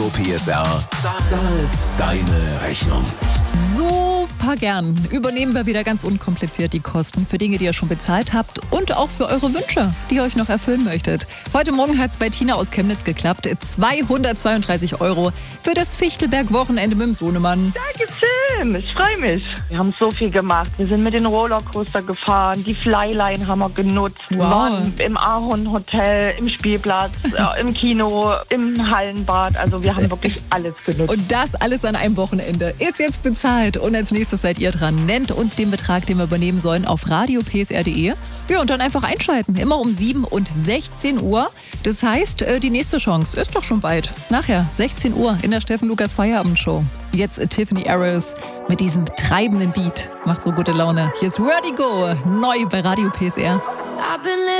PSR zahlt deine Rechnung. Super gern übernehmen wir wieder ganz unkompliziert die Kosten für Dinge, die ihr schon bezahlt habt und auch für eure Wünsche, die ihr euch noch erfüllen möchtet. Heute Morgen hat es bei Tina aus Chemnitz geklappt. 232 € für das Fichtelberg-Wochenende mit dem Sohnemann. Dankeschön, ich freue mich. Wir haben so viel gemacht. Wir sind mit den Rollercoaster gefahren, die Flyline haben wir genutzt. Wir waren im Ahorn-Hotel, im Spielplatz, im Kino, im Hallenbad. Also wir haben wirklich alles genutzt. Und das alles an einem Wochenende ist jetzt bezahlt. Und als nächstes seid ihr dran. Nennt uns den Betrag, den wir übernehmen sollen, auf radiopsr.de. Ja, und dann einfach einschalten. Immer um 7 und 16 Uhr. Das heißt, die nächste Chance ist doch schon bald. Nachher, 16 Uhr in der Steffen-Lukas-Feierabendshow. Jetzt Tiffany Arrows mit diesem treibenden Beat. Macht so gute Laune. Hier ist Vertigo, neu bei Radio PSR.